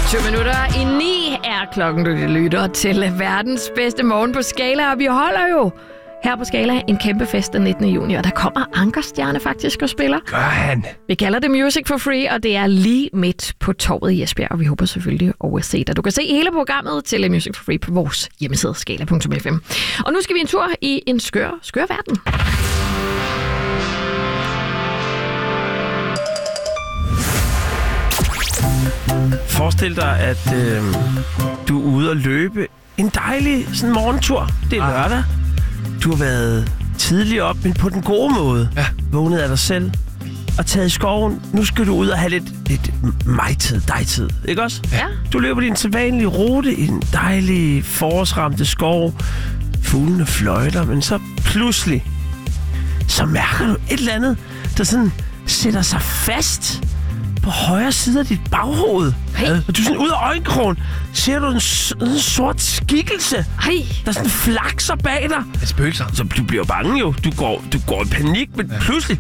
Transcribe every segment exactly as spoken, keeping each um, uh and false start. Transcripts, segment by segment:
tyve minutter i ni er klokken, du lytter til verdens bedste morgen på Skala. Og vi holder jo her på Skala en kæmpe fest den nittende juni, og der kommer Ankerstjerne faktisk og spiller. Gør han? Vi kalder det Music for Free, og det er lige midt på torvet i Esbjerg, og vi håber selvfølgelig at se dig. Du kan se hele programmet til Music for Free på vores hjemmeside skala punktum f m. Og nu skal vi en tur i en skør, skør verden. Forestil dig, at øh, du er ude og løbe en dejlig sådan morgentur. Det er lørdag. Du har været tidligt op, men på den gode måde. Ja. Vågnet af dig selv og taget i skoven. Nu skal du ud og have lidt, lidt mig-tid, dig-tid. Ikke også? Ja. Du løber din sædvanlige rute i en dejlig forårsramte skov. Fuglene fløjter, men så pludselig, så mærker du et eller andet, der sådan sætter sig fast på højre side af dit baghoved. Hey. Og du er sådan ud af øjenkrogen, ser du en, en sort skikkelse, Hey. der sådan flakser bag dig. Et spøgelser. Så du bliver bange jo. Du går, du går i panik, men ja. pludselig,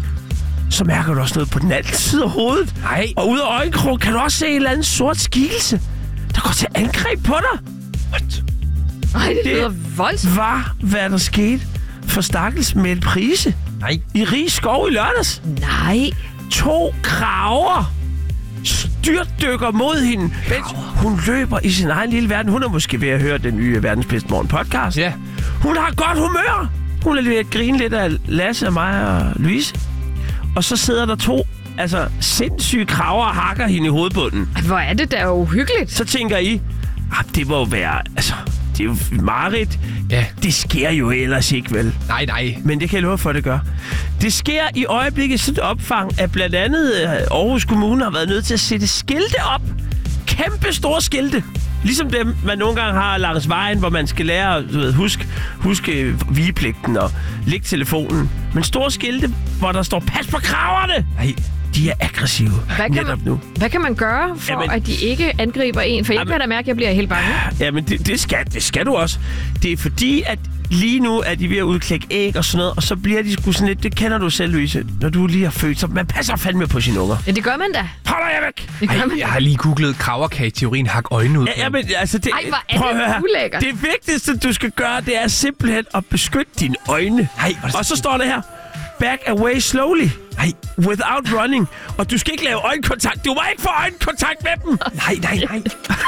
så mærker du også noget på den anden side af hovedet. Nej. Og ud af øjenkrogen kan du også se en eller anden sort skikkelse, der går til angreb på dig. What? Ej, det, det lyder voldsomt. var, hvad der skete for stakkels Mette Prise Nej. i Rig Skov i lørdags. Nej. To kraver styrtdykker mod hende, mens hun løber i sin egen lille verden. Hun er måske ved at høre den nye Verdens Bedste Morgen podcast. Ja. Hun har godt humør. Hun er ved at grine lidt af Lasse og mig og Louise. Og så sidder der to altså sindssyge kraver og hakker hende i hovedbunden. Hvor er det da uhyggeligt. Så tænker I, ah, det må jo være, altså, det er jo mareridt. Ja. Det sker jo ellers ikke, vel? Nej, nej. Men det kan jeg love for, at det gør. Det sker i øjeblikket sådan et opfang, at blandt andet Aarhus Kommune har været nødt til at sætte skilte op. Kæmpe store skilte. Ligesom dem, man nogle gange har langs vejen, hvor man skal lære at huske, huske vigepligten og lægge telefonen. Men store skilte, hvor der står, pas på kraverne! Nej. De er aggressive Hvad kan, netop man, nu. hvad kan man gøre for, Jamen, at de ikke angriber en? For jeg jamen, kan da mærke, at jeg bliver helt bange. Jamen, det, det, skal, det skal du også. Det er fordi, at lige nu er de ved at udklække æg og sådan noget, og så bliver de sgu sådan lidt, det kender du selv, Louise, når du lige har født, så man passer fandme på sine unger. Ja, det gør man da. Hold dig væk! Det gør Ej, man. jeg har lige googlet kraverkage-teorien, hak øjnene ud. Ja, ja, men altså, det, Ej, hvor er prøv at det høre her. ulækkert. Det vigtigste, du skal gøre, det er simpelthen at beskytte dine øjne. Nej, hvor er det og så står det her, back away slowly. Nej. Without running. Og du skal ikke lave øjenkontakt. Du må ikke få øjenkontakt med dem. Nej, nej, nej.